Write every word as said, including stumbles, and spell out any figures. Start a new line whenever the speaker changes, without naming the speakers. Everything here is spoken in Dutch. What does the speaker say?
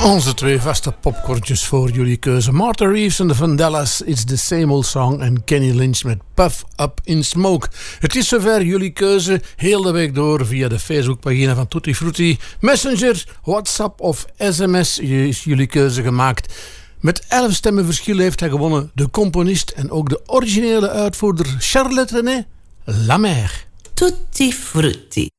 Onze twee vaste popcorntjes voor jullie keuze. Martha Reeves en de Vandellas, It's the Same Old Song. En Kenny Lynch met Puff Up in Smoke. Het is zover, jullie keuze. Heel de week door via de Facebookpagina van Tutti Frutti. Messenger, WhatsApp of sms is jullie keuze gemaakt. Met elf stemmen verschil heeft hij gewonnen. De componist en ook de originele uitvoerder Charlotte René Lamer.
Tutti Frutti.